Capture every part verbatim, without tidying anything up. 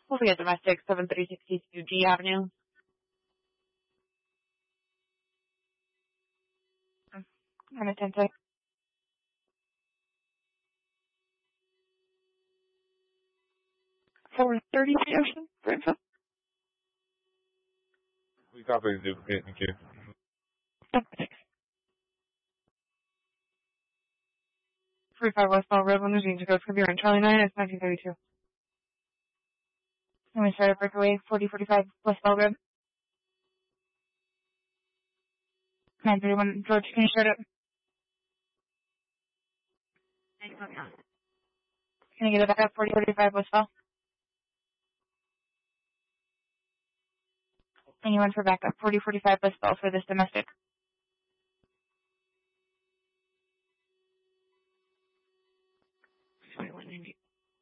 We'll be at domestic, seven three six two G Avenue. I'm a ten sec. four thirty Ocean, Greenfield. We copy the duplicate, thank you. forty-five Westfall Road, one New Code for in Charlie nine, it's nineteen thirty-two. I'm going to start a breakaway, forty forty-five Westfall Road. nine thirty-one, George, can you start up? Can you get it back up, forty forty-five Westfall? Anyone for backup, forty forty-five Westfall for this domestic. twenty-one ninety.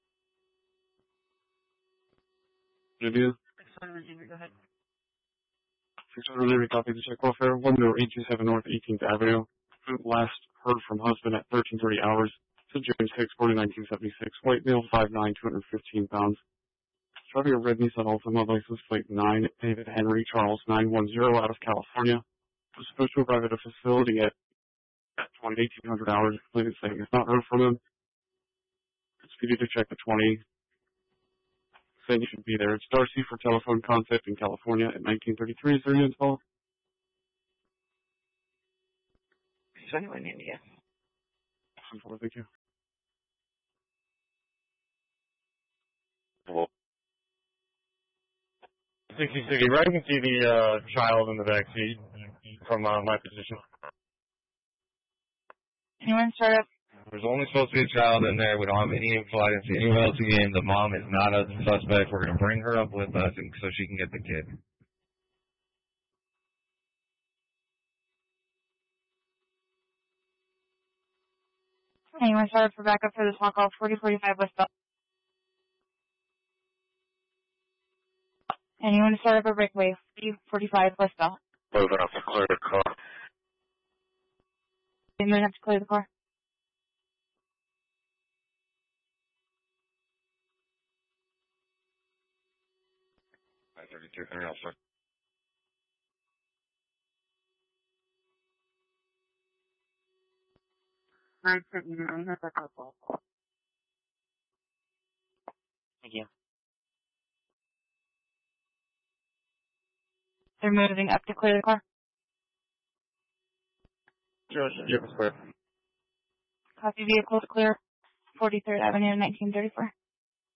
Good idea. twenty-one ninety, go ahead. six hundred delivery copy the check welfare, one zero eight two seven North eighteenth Avenue. Last heard from husband at thirteen thirty hours to June sixth, nineteen seventy-six. White male, five nine, two hundred fifteen pounds. Driving a red Nissan Altima, license plate nine, David Henry Charles nine one zero out of California. Was supposed to arrive at a facility at, at eighteen hundred hours. Completed saying it's not heard from him. Speedy to check the twenty. Saying you should be there. It's Darcy for Telephone Concept in California at nineteen thirty-three. Is there any info? twenty-one ninety, yeah. Thank you. Hello. sixty sixty, right? You can see the uh, child in the back seat from uh, my position. Anyone start up? There's only supposed to be a child in there. We don't have any info. I didn't see anyone else again. The mom is not a suspect. We're going to bring her up with us so she can get the kid. Anyone start up for backup for this walk call, forty forty-five Westfall? Anyone start up a breakaway, forty forty-five Westfall? Moving up to clear the car. Anyone have to clear the car? nine thirty-two, anything else, sir? nine thirty-nine, that's a couple. Thank you. They're moving up to clear the car? Joseph. Yep, it's clear. Copy vehicle to clear, forty-third Avenue, nineteen thirty-four.